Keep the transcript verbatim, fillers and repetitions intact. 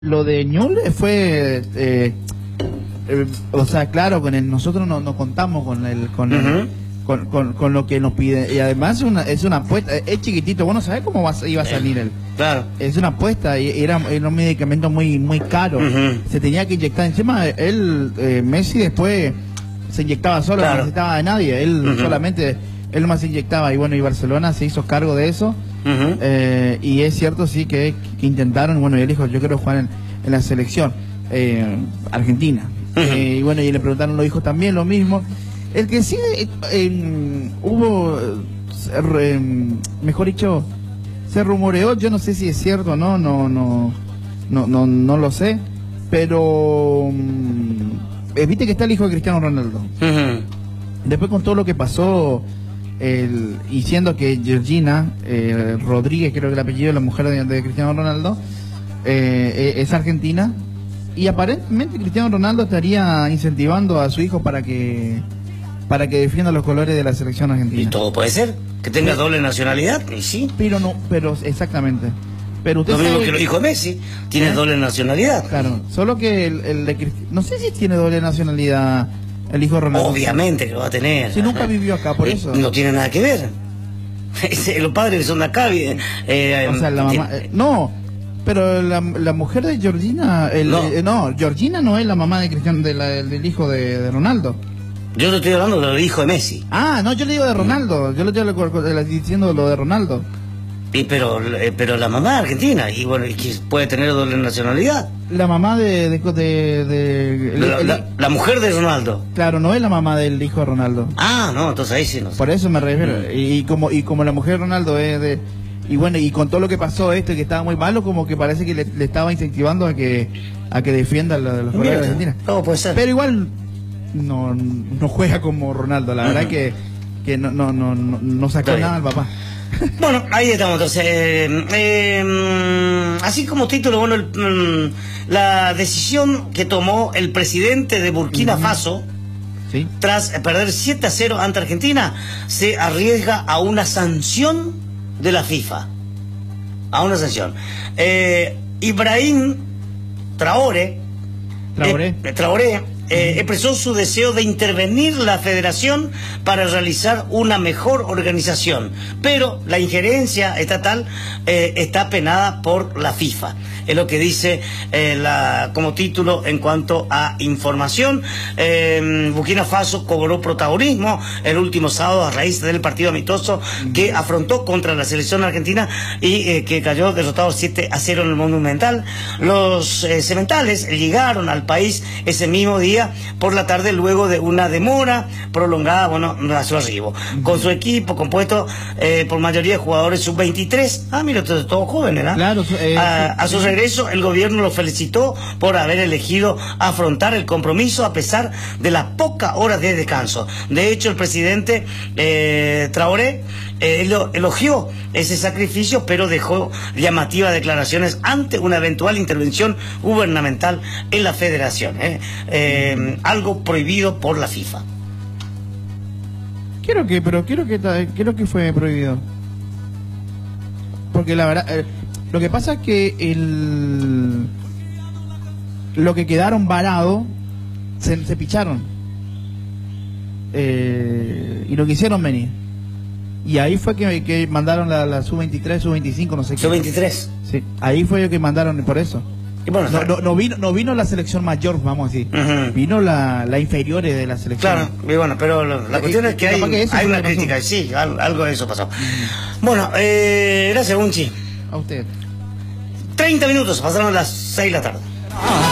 Lo de Ñuble fue, eh, eh, o sea, claro, con el, nosotros no, no contamos con el, con, el Uh-huh. con, con, con lo que nos pide, y además es una, es una apuesta, es chiquitito, vos no sabés cómo va, iba a salir él. Claro. Es una apuesta, y era, era un medicamento muy, muy caro, Uh-huh. se tenía que inyectar. Encima él, eh, Messi después se inyectaba solo, Claro. no necesitaba de nadie, él Uh-huh. solamente, él más se inyectaba, y bueno, y Barcelona se hizo cargo de eso. Uh-huh. Eh, y es cierto, sí, que, que intentaron, bueno, y él dijo, yo quiero jugar en, en la selección eh, argentina. Uh-huh. Eh, y bueno, y le preguntaron los hijos también lo mismo. El que sí eh, eh, hubo, eh, mejor dicho, se rumoreó, yo no sé si es cierto o no, no, no, no, no, no lo sé, pero eh, viste que está el hijo de Cristiano Ronaldo. Uh-huh. Después con todo lo que pasó, el, y siendo que Georgina eh, Rodríguez, creo que el apellido de la mujer de, de Cristiano Ronaldo, eh, es argentina, y aparentemente Cristiano Ronaldo estaría incentivando a su hijo para que para que defienda los colores de la selección argentina. Y todo puede ser, que tenga doble nacionalidad, y sí. Pero no, pero exactamente. Pero usted Lo mismo sabe que los hijos de Messi, tiene ¿Eh? doble nacionalidad. Claro, solo que el, el de Cristi- no sé si tiene doble nacionalidad el hijo de Ronaldo. Obviamente que lo va a tener. Si nunca vivió acá, por Eh, eso. No tiene nada que ver. Los padres son de acá. Eh, eh, O sea, la mamá... eh, no, pero la, la mujer de Georgina... El, No. eh, no, Georgina no es la mamá de Cristiano, de la- del hijo de, de Ronaldo. Yo te estoy hablando del hijo de Messi. Ah, no, yo le digo de Ronaldo. Yo le estoy diciendo lo de Ronaldo. Y pero, eh, pero la mamá es argentina, y bueno, y que puede tener doble nacionalidad. La mamá de... de, de- de- el- La, el- la- la mujer de Ronaldo. claro, no es la mamá del hijo de Ronaldo. Ah, no, entonces ahí sí no sé. Por eso me refiero. Mm. Y, y como y como la mujer de Ronaldo es de... Y bueno, y con todo lo que pasó esto, que estaba muy malo, como que parece que le, le estaba incentivando a que a que defienda la- los colores de Mira, Argentina. ¿cómo puede ser? Pero igual no, no juega como Ronaldo, la verdad Ujú. que, que no, no, no, no, no sacó Está bien. nada al papá. Bueno, ahí estamos entonces. Eh, eh, así como título, bueno, el, mm, la decisión que tomó el presidente de Burkina Ujú. Faso, ¿Sí? tras perder siete a cero ante Argentina, se arriesga a una sanción de la FIFA. A una sanción. Eh, Ibrahim Traoré, Traoré. eh, Traoré eh, expresó su deseo de intervenir la federación para realizar una mejor organización, pero la injerencia estatal eh, está penada por la FIFA. Es lo que dice eh, la, como título en cuanto a información. Eh, Burkina Faso cobró protagonismo el último sábado a raíz del partido amistoso que afrontó contra la selección argentina y eh, que cayó derrotado siete a cero en el Monumental. Los eh, cementales llegaron al país ese mismo día por la tarde, luego de una demora prolongada, bueno, a su arribo, con su equipo compuesto eh, por mayoría de jugadores sub veintitrés. Ah, mira, todos, todos jóvenes, ¿no? Claro, eh, a, a su sí. regreso, el gobierno lo felicitó por haber elegido afrontar el compromiso a pesar de las pocas horas de descanso. De hecho, el presidente eh, Traoré eh, elo- elogió ese sacrificio, pero dejó llamativas declaraciones ante una eventual intervención gubernamental en la federación, ¿eh? Eh, algo prohibido por la FIFA. Quiero que, pero quiero que, ta- quiero que fue prohibido. Porque la verdad, eh, lo que pasa es que el, lo que quedaron varados se, se picharon eh, y lo quisieron venir. Y ahí fue que, que mandaron la, la sub veintitrés, sub veinticinco, no sé qué. sub veintitrés. Sí, ahí fue que mandaron por eso. Y bueno, No, no, no vino, no vino la selección mayor, vamos a decir. Ujú. Vino la, la inferiores de la selección. Claro, y bueno, pero lo- la Eh, cuestión eh, es que hay, capaz que eso hay fue una lo que pasó. crítica, sí, al- algo de eso pasó. Bueno, eh, gracias, Unchi. A usted. treinta minutos, pasaron las seis de la tarde. Ah.